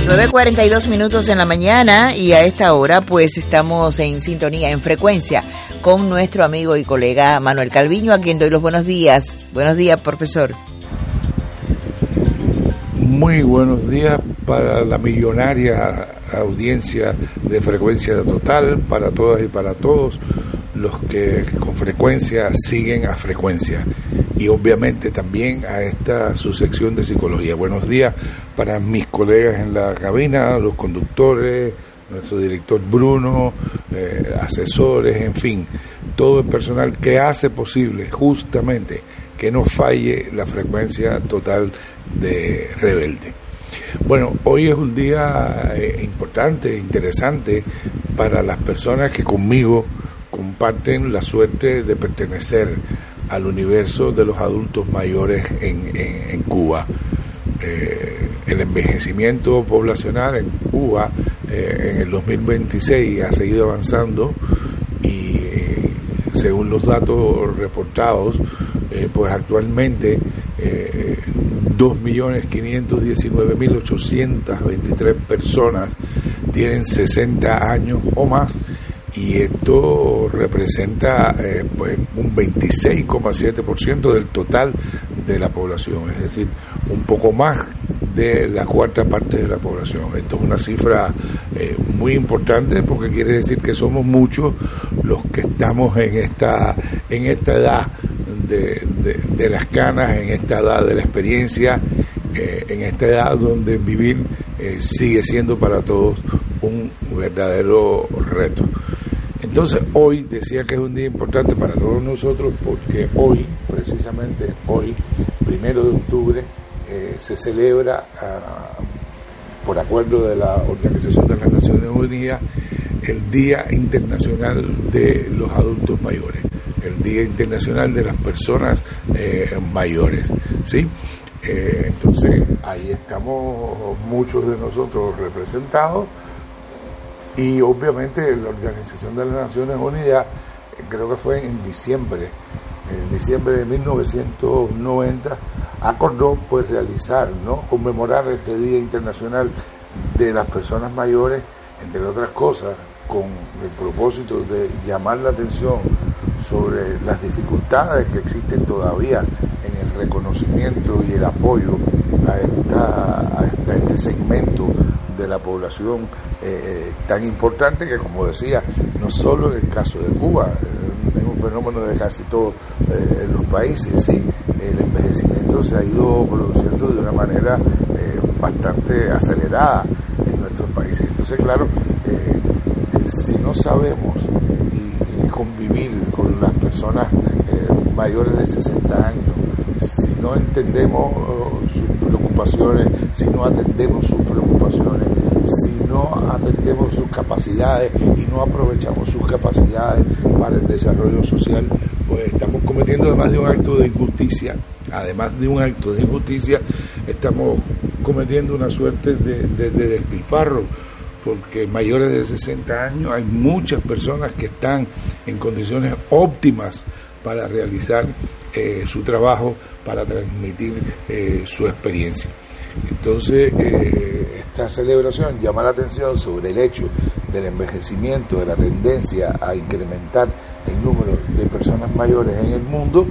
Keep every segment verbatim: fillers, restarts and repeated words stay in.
nueve cuarenta y dos minutos en la mañana y a esta hora pues estamos en sintonía, en frecuencia con nuestro amigo y colega Manuel Calviño, a quien doy los buenos días. Buenos días, profesor. Muy buenos días para la millonaria audiencia de Frecuencia Total, para todas y para todos los que con frecuencia siguen a Frecuencia, y obviamente también a esta su sección de psicología. Buenos días para mis colegas en la cabina, los conductores, nuestro director Bruno, eh, asesores, en fin, todo el personal que hace posible justamente que no falle la frecuencia total de Rebelde. Bueno, hoy es un día eh, importante, interesante para las personas que conmigo comparten la suerte de pertenecer al universo de los adultos mayores en, en, en Cuba. Eh, el envejecimiento poblacional en Cuba eh, en el dos mil veintiséis ha seguido avanzando y eh, según los datos reportados, eh, pues actualmente eh, dos millones quinientos diecinueve mil ochocientas veintitrés personas tienen sesenta años o más, y esto representa eh, pues un veintiséis coma siete por ciento del total de la población, es decir, un poco más de la cuarta parte de la población. Esto es una cifra eh, muy importante, porque quiere decir que somos muchos los que estamos en esta en esta edad de, de, de las canas, en esta edad de la experiencia, eh, en esta edad donde vivir eh, sigue siendo para todos un verdadero reto. Entonces hoy decía que es un día importante para todos nosotros, porque hoy, precisamente hoy, primero de octubre, eh, se celebra, uh, por acuerdo de la Organización de las Naciones Unidas, el Día Internacional de los Adultos Mayores, el Día Internacional de las Personas eh, Mayores, ¿sí? Eh, entonces ahí estamos muchos de nosotros representados. Y obviamente la Organización de las Naciones Unidas, creo que fue en diciembre, en diciembre de mil novecientos noventa, acordó pues realizar, ¿no?, conmemorar este Día Internacional de las Personas Mayores, entre otras cosas, con el propósito de llamar la atención sobre las dificultades que existen todavía en el reconocimiento y el apoyo a, esta, a, esta, a este segmento de la población eh, tan importante, que, como decía, no solo en el caso de Cuba, eh, es un fenómeno de casi todos eh, en los países, sí, el envejecimiento se ha ido produciendo de una manera eh, bastante acelerada en nuestros países. Entonces, claro, eh, si no sabemos y, y convivir con las personas eh, mayores de sesenta años, si no entendemos uh, sus preocupaciones, si no atendemos sus preocupaciones, si no atendemos sus capacidades y no aprovechamos sus capacidades para el desarrollo social, pues estamos cometiendo, además de un acto de injusticia, además de un acto de injusticia, estamos cometiendo una suerte de, de, de despilfarro, porque mayores de sesenta años hay muchas personas que están en condiciones óptimas para realizar eh, su trabajo, para transmitir eh, su experiencia. Entonces, eh, esta celebración llama la atención sobre el hecho del envejecimiento, de la tendencia a incrementar el número de personas mayores en el mundo,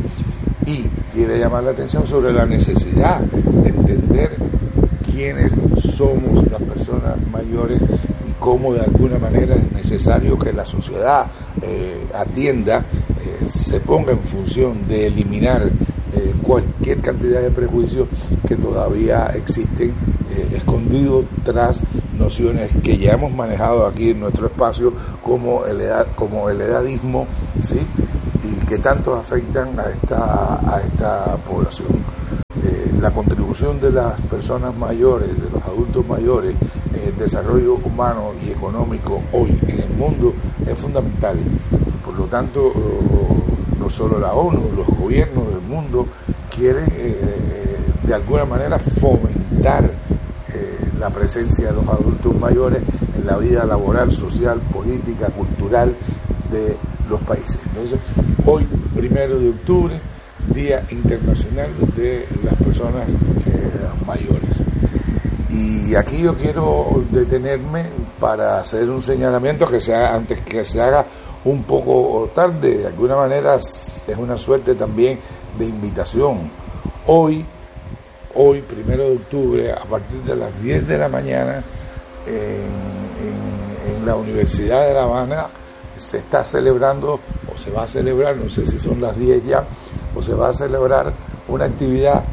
y quiere llamar la atención sobre la necesidad de entender quiénes somos las personas mayores y cómo de alguna manera es necesario que la sociedad eh, atienda, eh, se ponga en función de eliminar eh, cualquier cantidad de prejuicios que todavía existen eh, escondidos tras nociones que ya hemos manejado aquí en nuestro espacio, como el, edad, como el edadismo, ¿sí?, y que tanto afectan a esta, a esta población. Eh, la contribución de las personas mayores, de los adultos mayores, en el desarrollo humano y económico hoy en el mundo es fundamental. Por lo tanto, no solo la ONU, los gobiernos del mundo quieren eh, de alguna manera fomentar eh, la presencia de los adultos mayores en la vida laboral, social, política, cultural de los países. Entonces, hoy, primero de octubre, Día Internacional de las Personas eh, Mayores. Y Y aquí yo quiero detenerme para hacer un señalamiento que se haga, antes que se haga un poco tarde. De alguna manera es una suerte también de invitación. Hoy, hoy primero de octubre, a partir de las diez de la mañana, en, en, en la Universidad de La Habana, se está celebrando, o se va a celebrar, no sé si son las diez ya, o se va a celebrar una actividad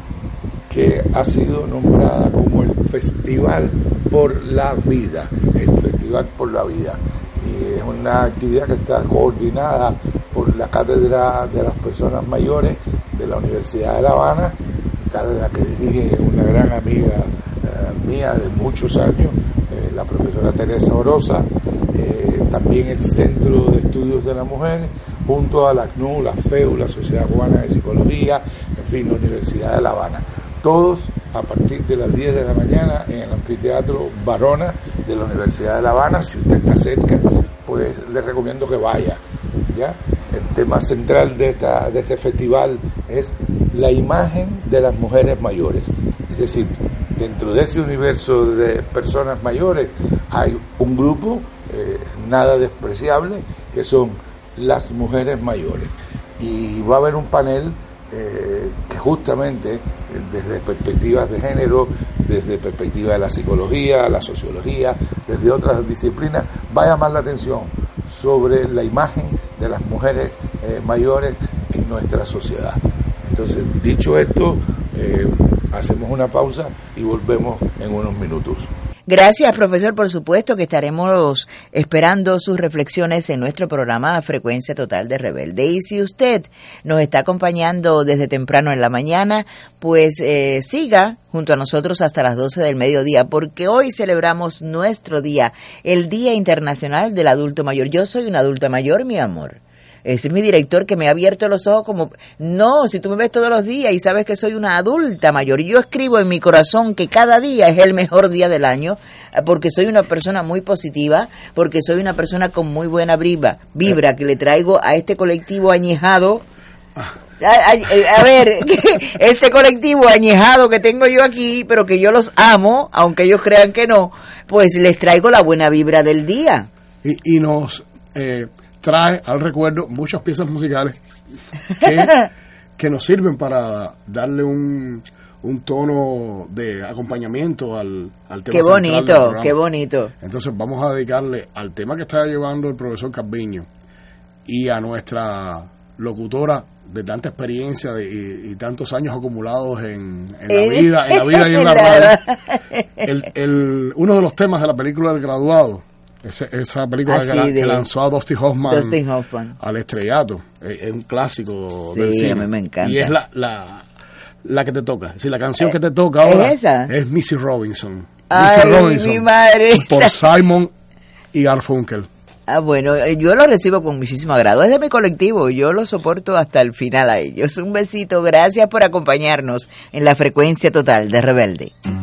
que ha sido nombrada como el Festival por la Vida, el Festival por la Vida. Y es una actividad que está coordinada por la Cátedra de las Personas Mayores de la Universidad de La Habana, cátedra que dirige una gran amiga eh, mía de muchos años, eh, la profesora Teresa Orosa, eh, también el Centro de Estudios de la Mujer, junto a la C N U, la F E U, la Sociedad Cubana de Psicología, en fin, la Universidad de La Habana. Todos a partir de las diez de la mañana en el Anfiteatro Barona de la Universidad de La Habana. Si usted está cerca, pues le recomiendo que vaya, ¿ya? El tema central de, esta, de este festival es la imagen de las mujeres mayores. Es decir, dentro de ese universo de personas mayores hay un grupo eh, nada despreciable, que son las mujeres mayores. Y va a haber un panel Eh, que justamente eh, desde perspectivas de género, desde perspectiva de la psicología, la sociología, desde otras disciplinas, va a llamar la atención sobre la imagen de las mujeres eh, mayores en nuestra sociedad. Entonces, dicho esto, eh, hacemos una pausa y volvemos en unos minutos. Gracias, profesor. Por supuesto que estaremos esperando sus reflexiones en nuestro programa Frecuencia Total de Rebelde. Y si usted nos está acompañando desde temprano en la mañana, pues eh, siga junto a nosotros hasta las doce del mediodía, porque hoy celebramos nuestro día, el Día Internacional del Adulto Mayor. Yo soy una adulta mayor, mi amor. Ese es mi director que me ha abierto los ojos como, no, si tú me ves todos los días y sabes que soy una adulta mayor, y yo escribo en mi corazón que cada día es el mejor día del año, porque soy una persona muy positiva, porque soy una persona con muy buena vibra, vibra que le traigo a este colectivo añejado. A, a, a ver, este colectivo añejado que tengo yo aquí, pero que yo los amo, aunque ellos crean que no, pues les traigo la buena vibra del día. Y, y nos... Eh... trae al recuerdo muchas piezas musicales que, que nos sirven para darle un, un tono de acompañamiento al, al tema. Qué bonito, qué bonito. Entonces vamos a dedicarle al tema que está llevando el profesor Calviño y a nuestra locutora de tanta experiencia de, y, y tantos años acumulados en, en la vida, en la vida y en la radio. El, el, uno de los temas de la película El Graduado, Ese, esa película ah, que, sí, la, que lanzó a Dustin Hoffman, Dustin Hoffman al estrellato, es, es un clásico sí, del cine. A mí me encanta. Y es la, la, la que te toca, es decir, la canción eh, que te toca ahora ¿es esa? Es Missy Robinson. Ay, Missy Robinson, mi madre. Por Simon y Garfunkel. Ah, bueno, yo lo recibo con muchísimo agrado. Es de mi colectivo, yo lo soporto hasta el final a ellos. Un besito, gracias por acompañarnos en la Frecuencia Total de Rebelde.